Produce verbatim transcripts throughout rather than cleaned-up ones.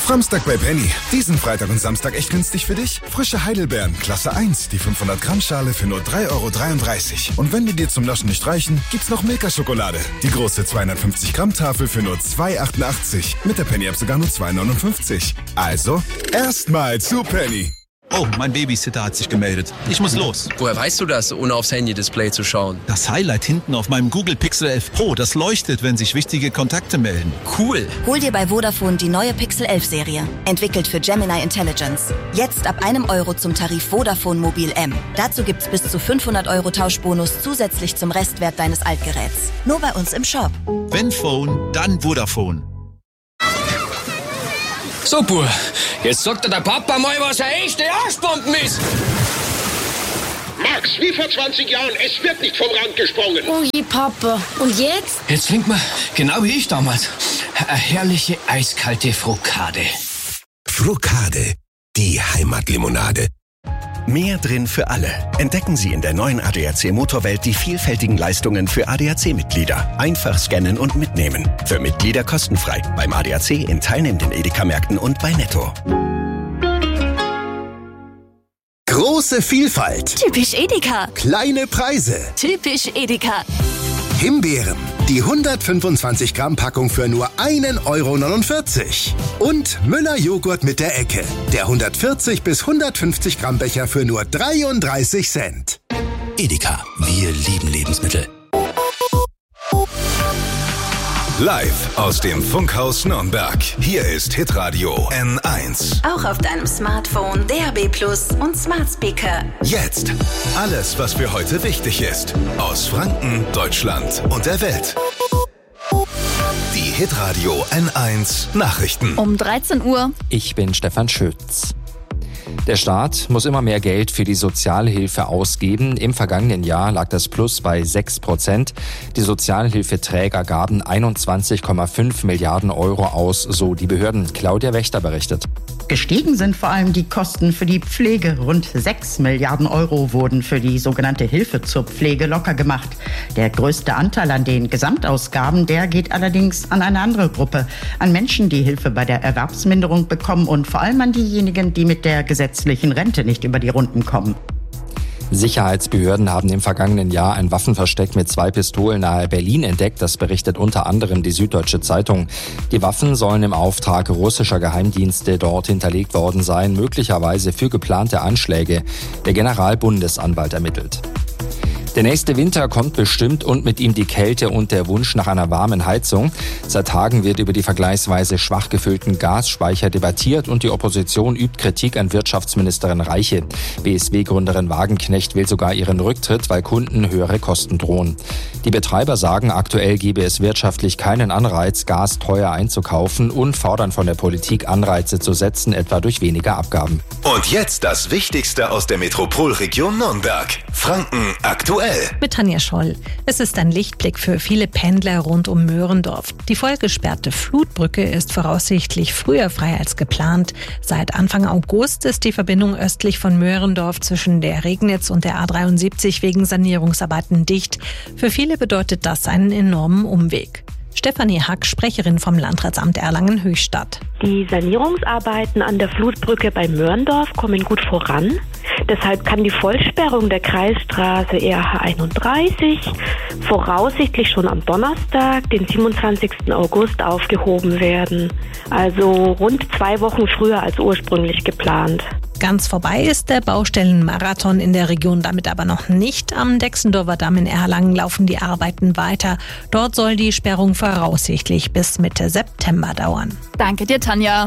Samstag bei Penny. Diesen Freitag und Samstag echt günstig für dich? Frische Heidelbeeren, Klasse eins, die fünfhundert Gramm Schale für nur drei Euro dreiunddreißig. Und wenn die dir zum Naschen nicht reichen, gibt's noch Milka-Schokolade. Die große zweihundertfünfzig Gramm Tafel für nur zwei Euro achtundachtzig. Mit der Penny-App sogar nur zwei Euro neunundfünfzig. Also, erstmal zu Penny. Oh, mein Babysitter hat sich gemeldet. Ich muss los. Woher weißt du das, ohne aufs Handy-Display zu schauen? Das Highlight hinten auf meinem Google Pixel elf Pro, das leuchtet, wenn sich wichtige Kontakte melden. Cool. Hol dir bei Vodafone die neue Pixel elf Serie. Entwickelt für Gemini Intelligence. Jetzt ab einem Euro zum Tarif Vodafone Mobil M. Dazu gibt's bis zu fünfhundert Euro Tauschbonus zusätzlich zum Restwert deines Altgeräts. Nur bei uns im Shop. Wenn Phone, dann Vodafone. So, Bub, jetzt sagt dir der Papa mal, was eine echte Arschbomben ist. Max, wie vor zwanzig Jahren, es wird nicht vom Rand gesprungen. Oh je, Papa. Und jetzt? Jetzt trinkt man, genau wie ich damals, eine herrliche eiskalte Frokade. Frokade, die Heimatlimonade. Mehr drin für alle. Entdecken Sie in der neuen A D A C Motorwelt die vielfältigen Leistungen für A D A C-Mitglieder. Einfach scannen und mitnehmen. Für Mitglieder kostenfrei. Beim A D A C in teilnehmenden Edeka-Märkten und bei Netto. Große Vielfalt. Typisch Edeka. Kleine Preise. Typisch Edeka. Himbeeren. Die hundertfünfundzwanzig Gramm Packung für nur ein Euro neunundvierzig. Und Müller-Joghurt mit der Ecke. Der hundertvierzig bis hundertfünfzig Gramm Becher für nur dreiunddreißig Cent. Edeka. Wir lieben Lebensmittel. Live aus dem Funkhaus Nürnberg. Hier ist Hitradio N eins. Auch auf deinem Smartphone, D A B Plus und Smart Speaker. Jetzt alles, was für heute wichtig ist. Aus Franken, Deutschland und der Welt. Die Hitradio N eins Nachrichten. Um dreizehn Uhr. Ich bin Stefan Schütz. Der Staat muss immer mehr Geld für die Sozialhilfe ausgeben. Im vergangenen Jahr lag das Plus bei sechs Prozent. Die Sozialhilfeträger gaben einundzwanzig Komma fünf Milliarden Euro aus, so die Behörden. Claudia Wächter berichtet. Gestiegen sind vor allem die Kosten für die Pflege. Rund sechs Milliarden Euro wurden für die sogenannte Hilfe zur Pflege locker gemacht. Der größte Anteil an den Gesamtausgaben, der geht allerdings an eine andere Gruppe. An Menschen, die Hilfe bei der Erwerbsminderung bekommen und vor allem an diejenigen, die mit der gesetzlichen Rente nicht über die Runden kommen. Sicherheitsbehörden haben im vergangenen Jahr ein Waffenversteck mit zwei Pistolen nahe Berlin entdeckt. Das berichtet unter anderem die Süddeutsche Zeitung. Die Waffen sollen im Auftrag russischer Geheimdienste dort hinterlegt worden sein, möglicherweise für geplante Anschläge. Der Generalbundesanwalt ermittelt. Der nächste Winter kommt bestimmt und mit ihm die Kälte und der Wunsch nach einer warmen Heizung. Seit Tagen wird über die vergleichsweise schwach gefüllten Gasspeicher debattiert und die Opposition übt Kritik an Wirtschaftsministerin Reiche. B S W-Gründerin Wagenknecht will sogar ihren Rücktritt, weil Kunden höhere Kosten drohen. Die Betreiber sagen, aktuell gebe es wirtschaftlich keinen Anreiz, Gas teuer einzukaufen und fordern von der Politik, Anreize zu setzen, etwa durch weniger Abgaben. Und jetzt das Wichtigste aus der Metropolregion Nürnberg. Franken aktuell. Mit Tanja Scholl. Es ist ein Lichtblick für viele Pendler rund um Möhrendorf. Die vollgesperrte Flutbrücke ist voraussichtlich früher frei als geplant. Seit Anfang August ist die Verbindung östlich von Möhrendorf zwischen der Regnitz und der A dreiundsiebzig wegen Sanierungsarbeiten dicht. Für viele bedeutet das einen enormen Umweg. Stefanie Hack, Sprecherin vom Landratsamt Erlangen-Höchstadt. Die Sanierungsarbeiten an der Flutbrücke bei Möhrendorf kommen gut voran. Deshalb kann die Vollsperrung der Kreisstraße R H einunddreißig voraussichtlich schon am Donnerstag, den siebenundzwanzigsten August, aufgehoben werden. Also rund zwei Wochen früher als ursprünglich geplant. Ganz vorbei ist der Baustellenmarathon in der Region damit aber noch nicht. Am Dexendorfer Damm in Erlangen laufen die Arbeiten weiter. Dort soll die Sperrung voraussichtlich bis Mitte September dauern. Danke dir, Tanja.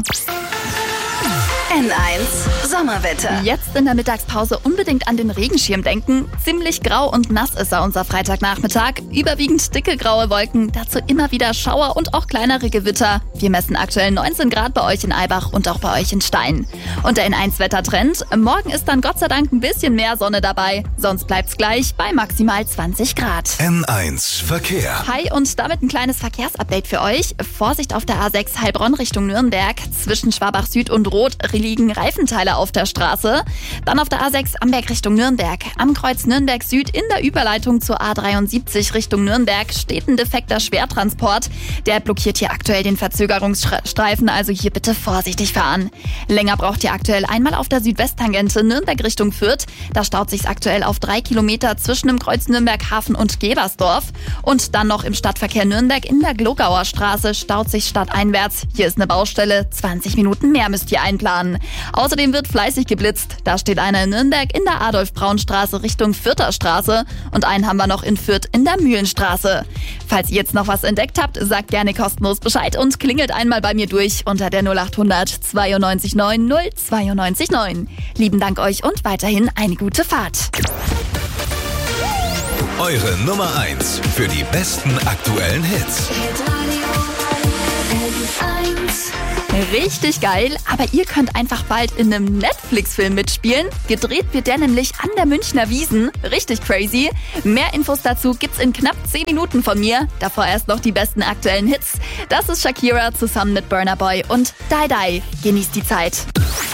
N eins Sommerwetter. Jetzt in der Mittagspause unbedingt an den Regenschirm denken. Ziemlich grau und nass ist er unser Freitagnachmittag. Überwiegend dicke graue Wolken, dazu immer wieder Schauer und auch kleinere Gewitter. Wir messen aktuell neunzehn Grad bei euch in Eibach und auch bei euch in Stein. Und der N eins Wettertrend. Morgen ist dann Gott sei Dank ein bisschen mehr Sonne dabei. Sonst bleibt's gleich bei maximal zwanzig Grad. N eins Verkehr. Hi und damit ein kleines Verkehrsupdate für euch. Vorsicht auf der A sechs Heilbronn Richtung Nürnberg. Zwischen Schwabach Süd und Roth liegen Reifenteile auf der Straße. Dann auf der A sechs Amberg Richtung Nürnberg. Am Kreuz Nürnberg Süd in der Überleitung zur A dreiundsiebzig Richtung Nürnberg steht ein defekter Schwertransport. Der blockiert hier aktuell den Verzögerungsstreifen, also hier bitte vorsichtig fahren. Länger braucht ihr aktuell einmal auf der Südwesttangente Nürnberg Richtung Fürth. Da staut sich's aktuell auf drei Kilometer zwischen dem Kreuz Nürnberg Hafen und Gebersdorf. Und dann noch im Stadtverkehr Nürnberg in der Glogauer Straße staut sich stadteinwärts. Hier ist eine Baustelle, zwanzig Minuten mehr müsst ihr einplanen. Außerdem wird fleißig geblitzt. Da steht einer in Nürnberg in der Adolf-Braun-Straße Richtung Fürther Straße und einen haben wir noch in Fürth in der Mühlenstraße. Falls ihr jetzt noch was entdeckt habt, sagt gerne kostenlos Bescheid und klingelt einmal bei mir durch unter der null acht hundert zweiundneunzig neun null zweiundneunzig neun. Lieben Dank euch und weiterhin eine gute Fahrt. Eure Nummer eins für die besten aktuellen Hits. Richtig geil, aber ihr könnt einfach bald in einem Netflix-Film mitspielen. Gedreht wird der nämlich an der Münchner Wiesn. Richtig crazy. Mehr Infos dazu gibt's in knapp zehn Minuten von mir. Davor erst noch die besten aktuellen Hits. Das ist Shakira zusammen mit Burna Boy und Die Die. Genießt die Zeit.